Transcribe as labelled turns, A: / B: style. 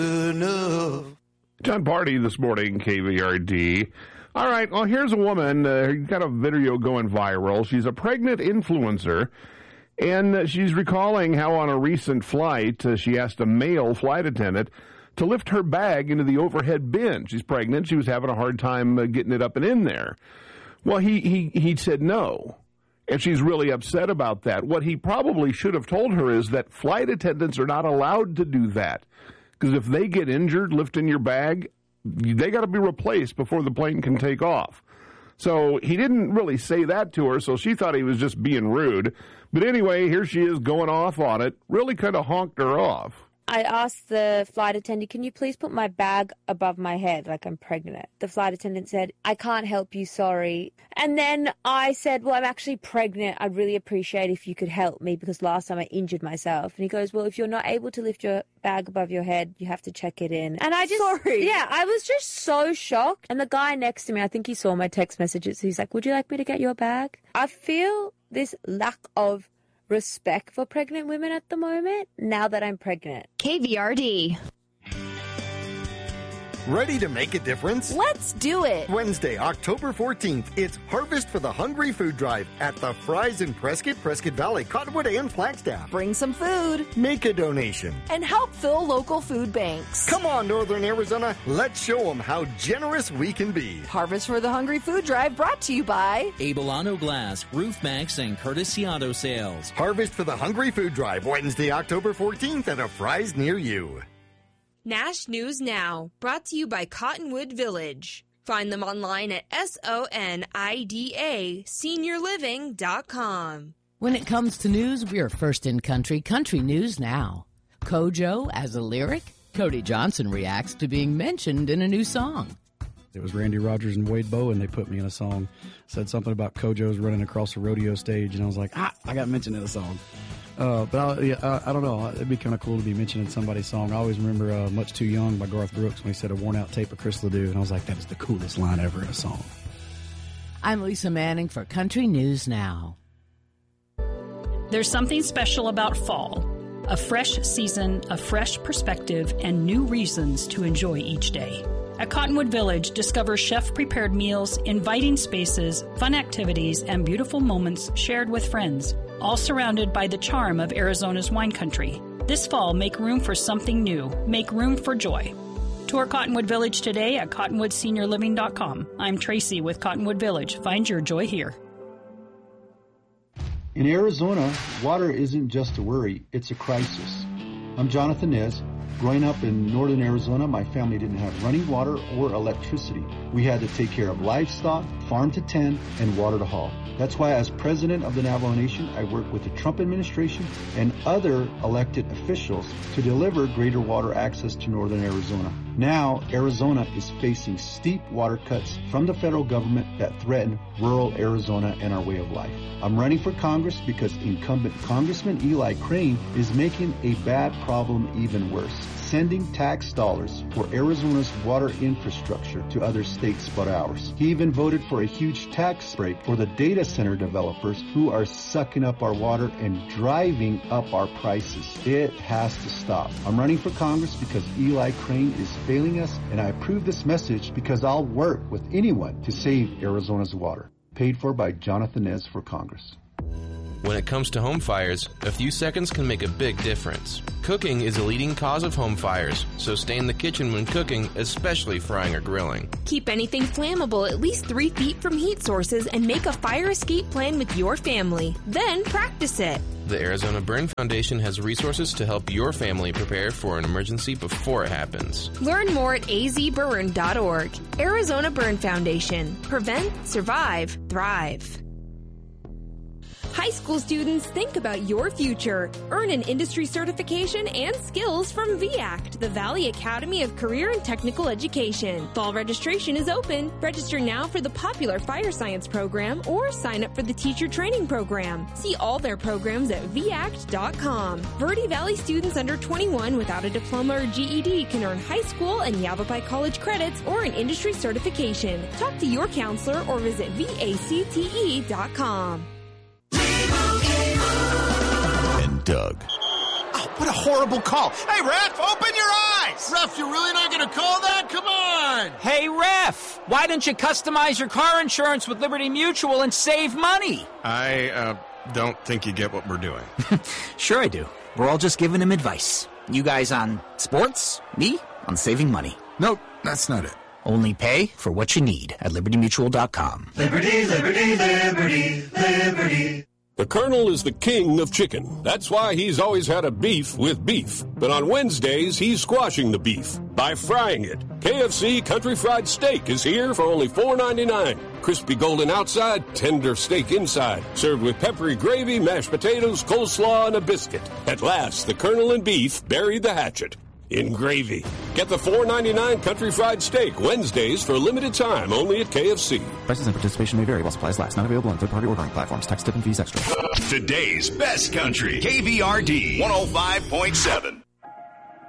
A: enough.
B: John Party this morning, KVRD. All right, well, here's a woman, got a video going viral. She's a pregnant influencer, and she's recalling how on a recent flight, she asked a male flight attendant to lift her bag into the overhead bin. She's pregnant. She was having a hard time getting it up and in there. Well, he said no, and she's really upset about that. What he probably should have told her is that flight attendants are not allowed to do that, because if they get injured lifting your bag, they got to be replaced before the plane can take off. So he didn't really say that to her, so she thought he was just being rude. But anyway, here she is going off on it, really kind of honked her off.
C: I asked the flight attendant, can you please put my bag above my head like I'm pregnant? The flight attendant said, I can't help you, sorry. And then I said, well, I'm actually pregnant. I'd really appreciate if you could help me because last time I injured myself. And he goes, well, if you're not able to lift your bag above your head, you have to check it in. And I just, yeah, I was just so shocked. And the guy next to me, I think he saw my text messages. He's like, would you like me to get your bag? I feel this lack of respect for pregnant women at the moment now that I'm pregnant.
D: KVRD.
E: Ready to make a difference?
D: Let's do it.
E: Wednesday, October 14th, it's Harvest for the Hungry food drive at the Fry's in Prescott, Prescott Valley, Cottonwood, and Flagstaff.
D: Bring some food.
E: Make a donation.
D: And help fill local food banks.
E: Come on, Northern Arizona. Let's show them how generous we can be.
D: Harvest for the Hungry food drive brought to you by
F: Abelano Glass, Roof Max, and Curtis Ciato Sales.
E: Harvest for the Hungry food drive, Wednesday, October 14th at a Fry's near you.
G: Nash News Now, brought to you by Cottonwood Village. Find them online at SONIDA seniorliving.com.
H: When it comes to news, we are first in country. Country News Now. Kojo as a lyric. Cody Johnson reacts to being mentioned in a new song.
I: It was Randy Rogers and Wade Bowen. They put me in a song. Said something about Kojo's running across a rodeo stage, and I was like, I got mentioned in a song. But I don't know. It'd be kind of cool to be mentioned in somebody's song. I always remember Much Too Young by Garth Brooks when he said a worn-out tape of Chris Ledoux, and I was like, that is the coolest line ever in a song.
H: I'm Lisa Manning for Country News Now.
J: There's something special about fall. A fresh season, a fresh perspective, and new reasons to enjoy each day. At Cottonwood Village, discover chef-prepared meals, inviting spaces, fun activities, and beautiful moments shared with friends, all surrounded by the charm of Arizona's wine country. This fall, make room for something new. Make room for joy. Tour Cottonwood Village today at cottonwoodseniorliving.com. I'm Tracy with Cottonwood Village. Find your joy here.
K: In Arizona, water isn't just a worry, it's a crisis. I'm Jonathan Nez. Growing up in northern Arizona, my family didn't have running water or electricity. We had to take care of livestock, farm to tend, and water to haul. That's why as president of the Navajo Nation, I work with the Trump administration and other elected officials to deliver greater water access to northern Arizona. Now, Arizona is facing steep water cuts from the federal government that threaten rural Arizona and our way of life. I'm running for Congress because incumbent Congressman Eli Crane is making a bad problem even worse, sending tax dollars for Arizona's water infrastructure to other states but ours. He even voted for a huge tax break for the data center developers who are sucking up our water and driving up our prices. It has to stop. I'm running for Congress because Eli Crane is failing us, and I approve this message because I'll work with anyone to save Arizona's water. Paid for by Jonathan Nez for Congress.
L: When it comes to home fires, a few seconds can make a big difference. Cooking is a leading cause of home fires, so stay in the kitchen when cooking, especially frying or grilling.
G: Keep anything flammable at least 3 feet from heat sources and make a fire escape plan with your family. Then practice it.
L: The Arizona Burn Foundation has resources to help your family prepare for an emergency before it happens.
G: Learn more at azburn.org. Arizona Burn Foundation. Prevent, survive, thrive. High school students, think about your future. Earn an industry certification and skills from VACT, the Valley Academy of Career and Technical Education. Fall registration is open. Register now for the popular Fire Science program or sign up for the Teacher Training program. See all their programs at VACT.com. Verde Valley students under 21 without a diploma or GED can earn high school and Yavapai College credits or an industry certification. Talk to your counselor or visit VACTE.com.
M: And Doug.
A: Oh, What a horrible call. Hey, ref, open your eyes!
M: Ref, you're really not going to call that? Come on!
N: Hey, ref, why don't you customize your car insurance with Liberty Mutual and save money?
A: I don't think you get what we're doing.
N: Sure I do. We're all just giving him advice. You guys on sports, me on saving money.
M: Nope, that's not it.
N: Only pay for what you need at libertymutual.com.
O: Liberty, liberty, liberty, liberty.
P: The Colonel is the king of chicken. That's why he's always had a beef with beef. But on Wednesdays, he's squashing the beef by frying it. KFC Country Fried Steak is here for only $4.99. Crispy golden outside, tender steak inside. Served with peppery gravy, mashed potatoes, coleslaw, and a biscuit. At last, the Colonel and beef buried the hatchet in gravy. Get the $4.99 Country Fried Steak Wednesdays for a limited time only at KFC.
Q: Prices and participation may vary while supplies last. Not available on third-party ordering platforms. Tax, tip, and fees extra.
R: Today's best country. KVRD 105.7.